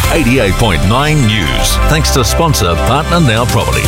88.9 News. Thanks to sponsor Partner Now Property.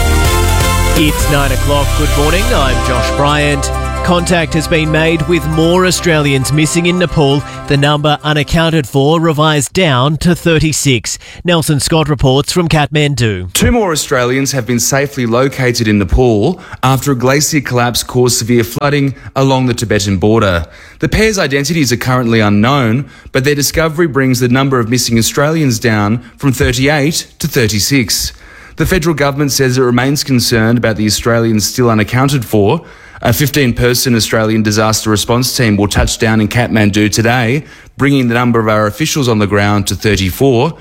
It's 9 o'clock. Good morning. I'm Josh Bryant. Contact has been made with more Australians missing in Nepal. The number unaccounted for revised down to 36. Nelson Scott reports from Kathmandu. 2 more Australians have been safely located in Nepal after a glacier collapse caused severe flooding along the Tibetan border. The pair's identities are currently unknown, but their discovery brings the number of missing Australians down from 38 to 36. The federal government says it remains concerned about the Australians still unaccounted for. A 15-person Australian disaster response team will touch down in Kathmandu today, bringing the number of our officials on the ground to 34.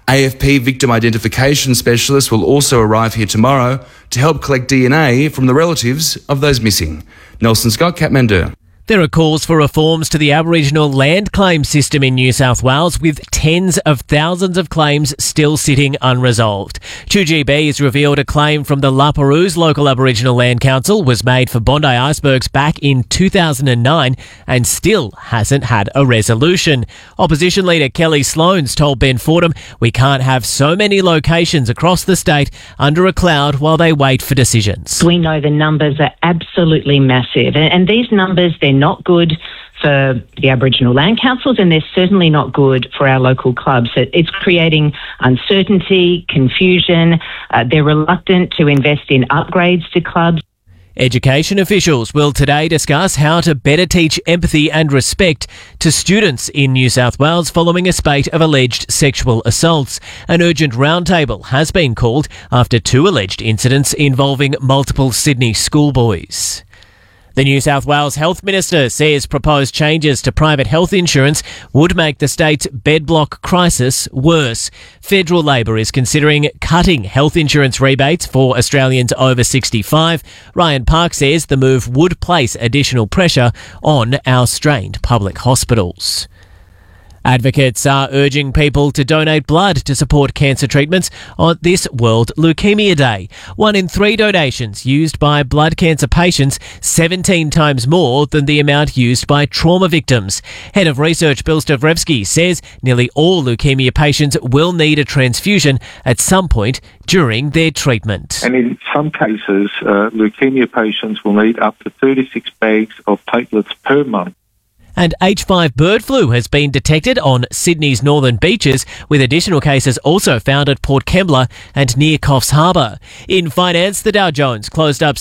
AFP victim identification specialists will also arrive here tomorrow to help collect DNA from the relatives of those missing. Nelson Scott, Kathmandu. There are calls for reforms to the Aboriginal land claim system in New South Wales, with tens of thousands of claims still sitting unresolved. 2GB has revealed a claim from the La Perouse local Aboriginal Land Council was made for Bondi icebergs back in 2009 and still hasn't had a resolution. Opposition leader Kelly Sloan's told Ben Fordham, "We can't have so many locations across the state under a cloud while they wait for decisions." We know the numbers are absolutely massive, and these numbers, they're not good for the Aboriginal Land Councils, and they're certainly not good for our local clubs. It's creating uncertainty, confusion. They're reluctant to invest in upgrades to clubs. Education officials will today discuss how to better teach empathy and respect to students in New South Wales following a spate of alleged sexual assaults. An urgent roundtable has been called after 2 alleged incidents involving multiple Sydney schoolboys. The New South Wales Health Minister says proposed changes to private health insurance would make the state's bed block crisis worse. Federal Labor is considering cutting health insurance rebates for Australians over 65. Ryan Park says the move would place additional pressure on our strained public hospitals. Advocates are urging people to donate blood to support cancer treatments on this World Leukaemia Day. 1 in 3 donations used by blood cancer patients, 17 times more than the amount used by trauma victims. Head of Research Bill Stavrevsky says nearly all leukemia patients will need a transfusion at some point during their treatment. And in some cases, leukemia patients will need up to 36 bags of platelets per month. And H5 bird flu has been detected on Sydney's northern beaches, with additional cases also found at Port Kembla and near Coffs Harbour. In finance, the Dow Jones closed up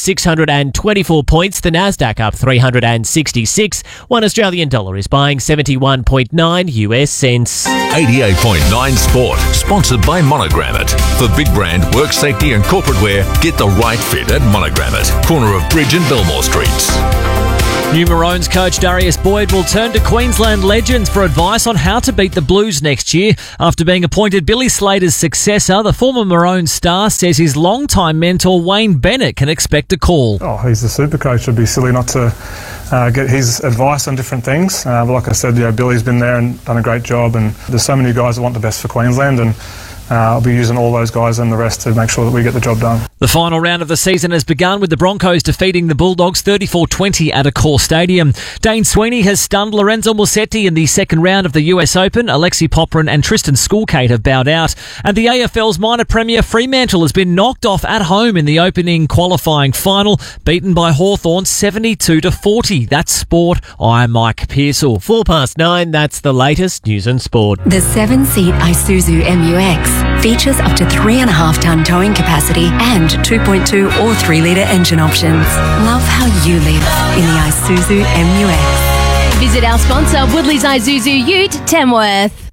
624 points, the Nasdaq up 366. 1 Australian dollar is buying 71.9 US cents. 88.9 Sport, sponsored by Monogram It. For big brand, work safety and corporate wear, get the right fit at Monogram It, corner of Bridge and Belmore Streets. New Maroons coach Darius Boyd will turn to Queensland legends for advice on how to beat the Blues next year. After being appointed Billy Slater's successor, the former Maroons star says his longtime mentor Wayne Bennett can expect a call. Oh, he's the super coach. It'd be silly not to get his advice on different things. But like I said, Billy's been there and done a great job, and there's so many guys that want the best for Queensland, and I'll be using all those guys and the rest to make sure that we get the job done. The final round of the season has begun with the Broncos defeating the Bulldogs 34-20 at Accor Stadium. Dane Sweeney has stunned Lorenzo Musetti in the second round of the US Open. Alexi Poprin and Tristan Schoolcate have bowed out. And the AFL's minor premier Fremantle has been knocked off at home in the opening qualifying final, beaten by Hawthorn 72-40. That's sport. I'm Mike Pearsall. 9:04, that's the latest news and sport. The 7-seat Isuzu MU-X features up to 3.5-ton towing capacity and 2.2 or 3-litre engine options. Love how you live in the Isuzu MU-X. Visit our sponsor, Woodley's Isuzu Ute, Tamworth.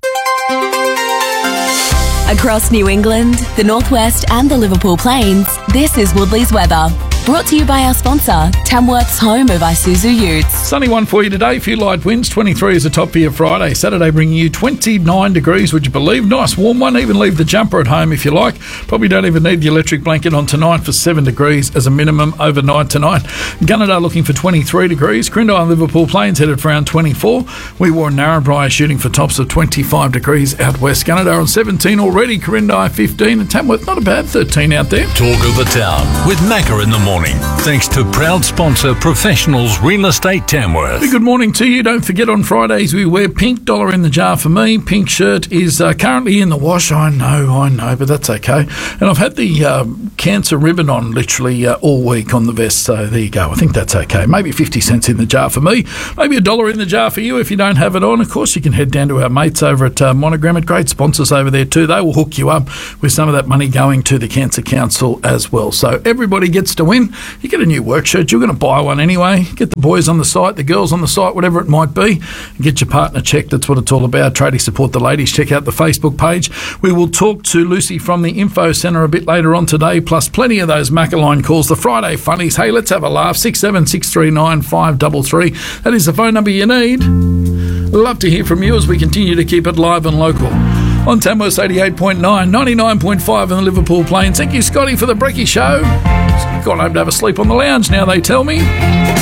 Across New England, the Northwest and the Liverpool Plains, this is Woodley's weather. Brought to you by our sponsor, Tamworth's home of Isuzu Utes. Sunny one for you today. A few light winds. 23 is the top for your Friday. Saturday bringing you 29 degrees, would you believe? Nice warm one. Even leave the jumper at home if you like. Probably don't even need the electric blanket on tonight for 7 degrees as a minimum overnight tonight. Gunnedah looking for 23 degrees. Crindai and Liverpool Plains headed for around 24. We wore Narrabri shooting for tops of 25 degrees out west. Gunnedah on 17 already. Crindai 15 and Tamworth not a bad 13 out there. Talk of the town with Macca in the morning. morning. Thanks to proud sponsor Professionals Real Estate Tamworth. Good morning to you. Don't forget on Fridays we wear pink. Dollar in the jar for me. Pink shirt is currently in the wash. I know, but that's okay. And I've had the cancer ribbon on literally all week on the vest, so there you go. I think that's okay. Maybe 50 cents in the jar for me. Maybe $1 in the jar for you if you don't have it on. Of course, you can head down to our mates over at Monogram. Great sponsors over there too. They will hook you up with some of that money going to the Cancer Council as well. So everybody gets to win. You get a new work shirt. You're going to buy one anyway. Get the boys on the site, the girls on the site, whatever it might be. Get your partner checked. That's what it's all about. Tradie support the ladies. Check out the Facebook page. We will talk to Lucy from the Info Centre a bit later on today, plus plenty of those Maccaline calls, the Friday funnies. Hey, let's have a laugh. 67639 533. That is the phone number you need. Love to hear from you as we continue to keep it live and local. On Tamworth 88.9, 99.5 in the Liverpool Plains. Thank you, Scotty, for the Brekkie Show. He's gone home to have a sleep on the lounge now, they tell me.